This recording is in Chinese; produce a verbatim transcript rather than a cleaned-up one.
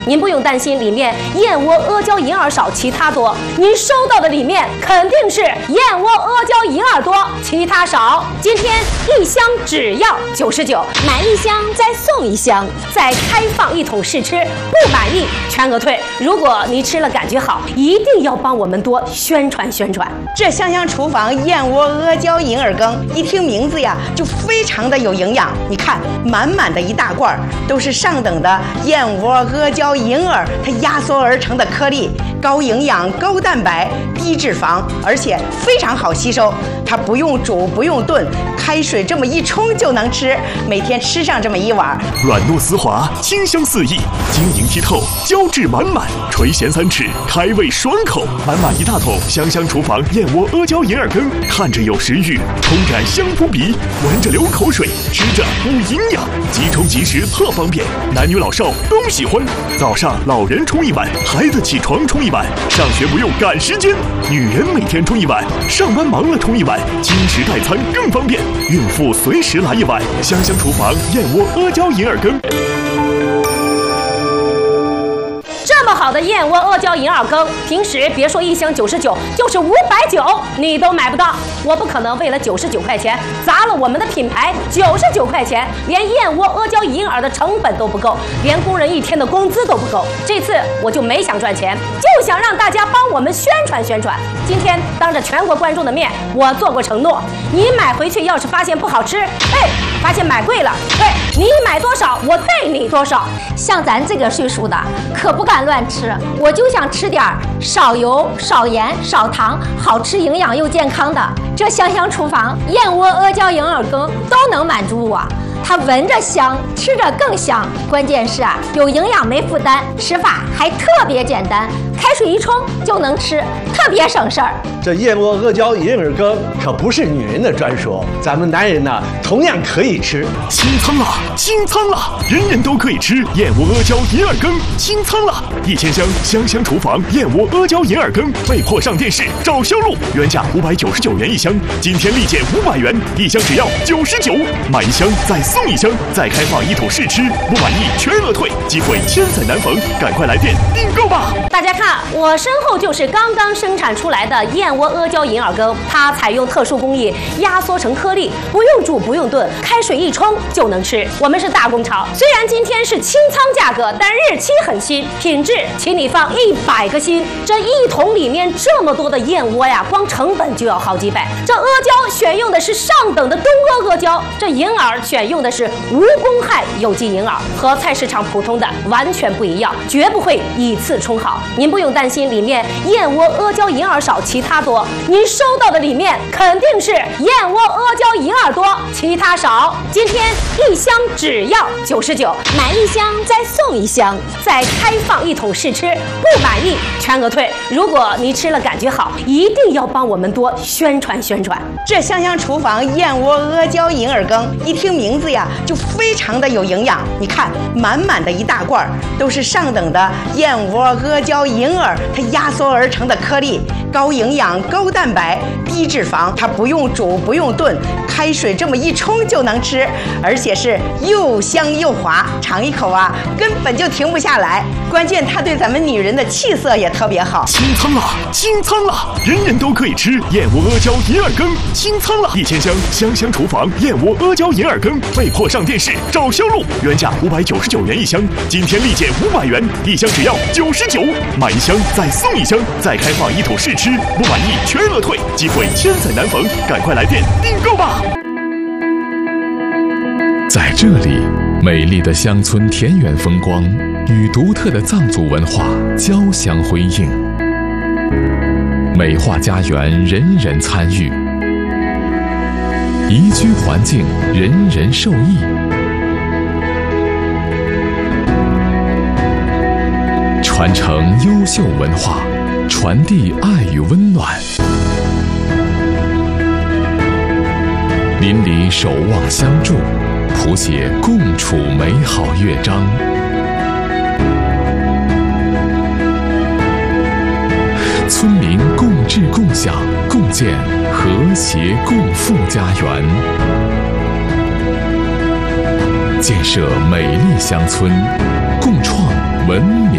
您不用担心里面燕窝、阿胶、银耳少，其他多。您收到的里面肯定是燕窝、阿胶、银耳多，其他少。今天一箱只要九十九，买一箱再送一箱，再开放一桶试吃，不满意全额退。如果你吃了感觉好，一定要帮我们多宣传宣传。 这香香厨房燕窝、阿胶、银耳羹，一听名字呀，就非常的有营养。你看，满满的一大罐，都是上等的燕窝、阿胶、银耳它压缩而成的颗粒，高营养、高蛋白、低脂肪，而且非常好吸收。它不用煮，不用炖，开水这么一冲就能吃。每天吃上这么一碗， 软糯丝滑，清香四溢，晶莹剔透，胶质满满，垂涎三尺，开胃爽口。满满一大桶香香厨房燕窝、阿胶、银耳羹，看着有食欲，冲感香扑鼻，闻着流口水，吃着补营养，即冲即食特方便，男女老少都喜欢。早上老人冲一碗，孩子起床冲一碗，上学不用赶时间，女人每天冲一碗，上班忙了冲一碗，轻食代餐更方便，孕妇随时来一碗。香香厨房燕窝、阿胶、银耳羹。 这么好的燕窝、阿胶、银耳羹，平时别说一箱九十九，就是五百九你都买不到。我不可能为了九十九块钱砸了我们的品牌。九十九块钱，连燕窝、阿胶、银耳的成本都不够，连工人一天的工资都不够。这次我就没想赚钱，就想让大家帮我们宣传宣传。今天当着全国观众的面，我做过承诺，你买回去要是发现不好吃，哎，发现买贵了，哎，你买多少我退你多少。 像咱这个岁数的，可不敢乱吃，我就想吃点少油、少盐、少糖，好吃、营养又健康的。这香香厨房燕窝、阿胶、银耳羹都能满足我。它闻着香，吃着更香，关键是啊，有营养没负担，吃法还特别简单，开水一冲就能吃，特别省事儿。 这燕窝、阿胶、银耳羹可不是女人的专属，咱们男人呢同样可以吃。 清仓了，清仓了，人人都可以吃燕窝、阿胶、银耳羹，清仓了！一千箱香香厨房燕窝、阿胶、银耳羹被迫上电视找销路，原价五百九十九元一箱，今天立减五百元，一箱只要九十九，买一箱再送一箱，再开放一桶试吃，不满意全额退，机会千载难逢，赶快来电订购吧！ 大家看，我身后就是刚刚生产出来的燕窝、阿胶、银耳羹，它采用特殊工艺压缩成颗粒，不用煮不用炖，开水一冲就能吃。我们是大工厂，虽然今天是清仓价格，但日期很新，品质请你放一百个心。这一桶里面这么多的燕窝呀，光成本就要好几百。这阿胶选用的是上等的东阿阿胶，这银耳选用的是无公害有机银耳，和菜市场普通的完全不一样，绝不会以次充好。您不用担心里面燕窝、阿胶、银耳少，其他多。您收到的里面肯定是燕窝、阿胶、银耳多，其他少。今天一箱只要九十九，买一箱再送一箱，再开放一桶试吃，不满意全额退。如果你吃了感觉好，一定要帮我们多宣传宣传。 这香香厨房燕窝、阿胶、银耳羹，一听名字呀，就非常的有营养。你看，满满的一大罐，都是上等的燕窝、阿胶、银耳它压缩而成的颗粒，高营养、高蛋白、低脂肪，它不用煮不用炖，开水这么一冲就能吃，而且是又香又滑，尝一口啊根本就停不下来。关键它对咱们女人的气色也特别好。 清仓了，清仓了，人人都可以吃燕窝、阿胶、银耳羹，清仓了！一千箱香香厨房燕窝、阿胶、银耳羹被迫上电视找销路，原价五百九十九元一箱，今天立减五百元，一箱只要九十九，买一箱再送一箱，再开放一桶试吃，不满意全额退，机会千载难逢，赶快来电订购吧！ 在这里，美丽的乡村田园风光与独特的藏族文化交相辉映，美化家园，人人参与，宜居环境，人人受益。传承优秀文化，传递爱与温暖。邻里守望相助，谱写共处美好乐章。村民共治共享，共建和谐共富家园，建设美丽乡村，共创文明